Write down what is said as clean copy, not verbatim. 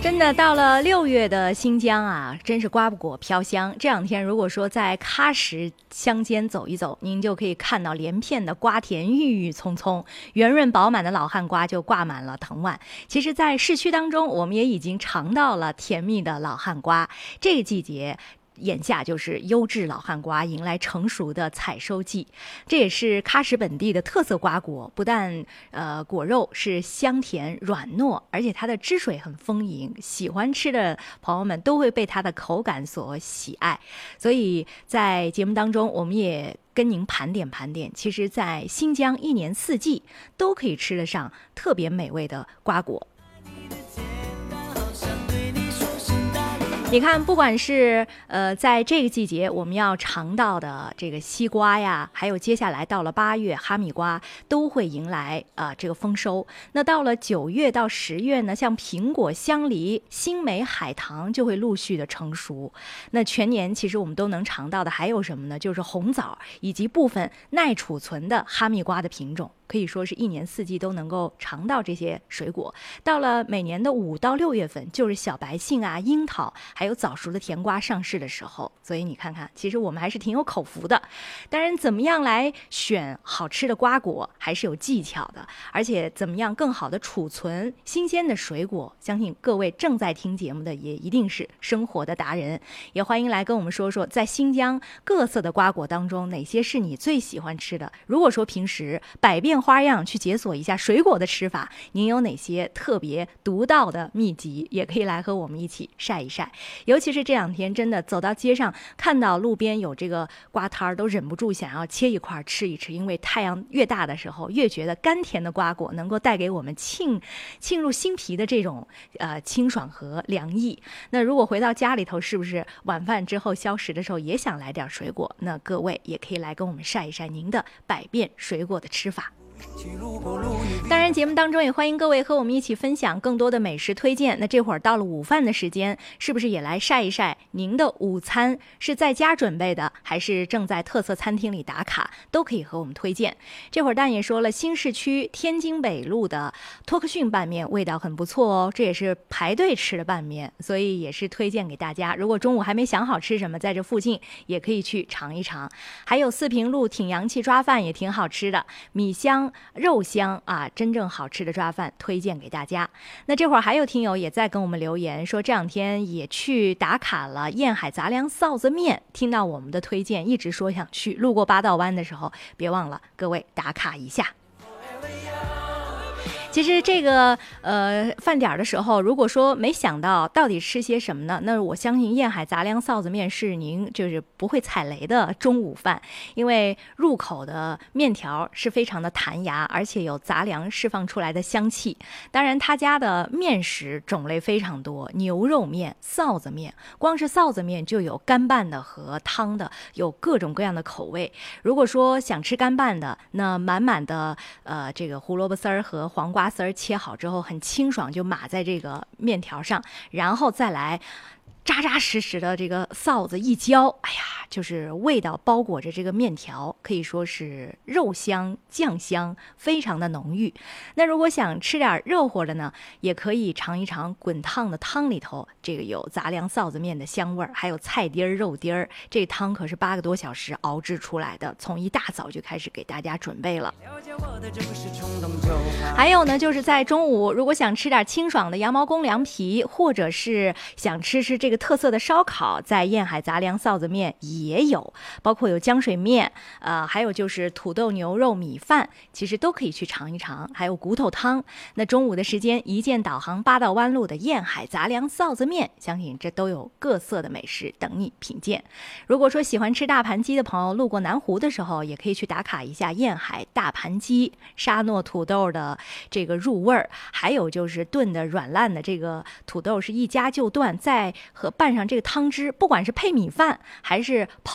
真的到了6月的新疆啊，真是瓜果飘香。这两天如果说在喀什乡间走一走，您就可以看到连片的瓜田郁郁葱葱，圆润饱满的老汉瓜就挂满了藤蔓。其实在市区当中，我们也已经尝到了甜蜜的老汉瓜。这个季节眼下就是优质老汉瓜迎来成熟的采收季，这也是喀什本地的特色瓜果。不但果肉是香甜软糯，而且它的汁水很丰盈，喜欢吃的朋友们都会被它的口感所喜爱。所以在节目当中，我们也跟您盘点盘点，其实在新疆一年四季都可以吃得上特别美味的瓜果。你看，不管是在这个季节我们要尝到的这个西瓜呀，还有接下来到了8月哈密瓜都会迎来这个丰收。那到了9月到10月呢，像苹果、香梨、新莓、海棠就会陆续的成熟。那全年其实我们都能尝到的还有什么呢？就是红枣以及部分耐储存的哈密瓜的品种。可以说是一年四季都能够尝到这些水果。到了每年的5到6月份，就是小白杏啊、樱桃还有早熟的甜瓜上市的时候。所以你看看，其实我们还是挺有口福的。当然，怎么样来选好吃的瓜果还是有技巧的，而且怎么样更好的储存新鲜的水果，相信各位正在听节目的也一定是生活的达人。也欢迎来跟我们说说，在新疆各色的瓜果当中，哪些是你最喜欢吃的。如果说平时百变花样去解锁一下水果的吃法，您有哪些特别独到的秘籍，也可以来和我们一起晒一晒。尤其是这两天真的走到街上，看到路边有这个瓜摊儿，都忍不住想要切一块吃一吃，因为太阳越大的时候，越觉得甘甜的瓜果能够带给我们沁入心脾的这种清爽和凉意。那如果回到家里头，是不是晚饭之后消食的时候也想来点水果？那各位也可以来跟我们晒一晒您的百变水果的吃法。当然，节目当中也欢迎各位和我们一起分享更多的美食推荐。那这会儿到了午饭的时间，是不是也来晒一晒您的午餐是在家准备的，还是正在特色餐厅里打卡，都可以和我们推荐。这会儿蛋也说了，新市区天津北路的托克逊拌面味道很不错哦，这也是排队吃的拌面，所以也是推荐给大家。如果中午还没想好吃什么，在这附近也可以去尝一尝。还有四平路挺洋气抓饭也挺好吃的，米香肉香啊，真正好吃的抓饭推荐给大家。那这会儿还有听友也在跟我们留言说，这两天也去打卡了燕海杂粮臊子面，听到我们的推荐一直说想去，路过八道湾的时候别忘了各位打卡一下。其实这个饭点的时候，如果说没想到到底吃些什么呢，那我相信燕海杂粮臊子面是您就是不会踩雷的中午饭，因为入口的面条是非常的弹牙，而且有杂粮释放出来的香气。当然他家的面食种类非常多，牛肉面、臊子面，光是臊子面就有干拌的和汤的，有各种各样的口味。如果说想吃干拌的，那满满的这个胡萝卜丝儿和黄瓜丝儿切好之后很清爽，就码在这个面条上，然后再来扎扎实实的这个臊子一浇，哎呀，就是味道包裹着这个面条，可以说是肉香酱香，非常的浓郁。那如果想吃点热乎的呢，也可以尝一尝滚烫的汤里头，这个有杂粮臊子面的香味儿，还有菜丁儿、肉丁儿，这汤可是8个多小时熬制出来的，从一大早就开始给大家准备了。还有呢，就是在中午如果想吃点清爽的羊毛公凉皮，或者是想吃这个特色的烧烤，在燕海杂粮臊子面也有，包括有浆水面，还有就是土豆牛肉米饭，其实都可以去尝一尝，还有骨头汤。那中午的时间，一键导航八道湾路的燕海杂粮臊子面，相信这都有各色的美食等你品鉴。如果说喜欢吃大盘鸡的朋友，路过南湖的时候，也可以去打卡一下燕海大盘鸡，沙诺土豆的这个入味儿，还有就是炖的软烂的这个土豆是一夹就断，再和拌上这个汤汁，不管是配米饭还是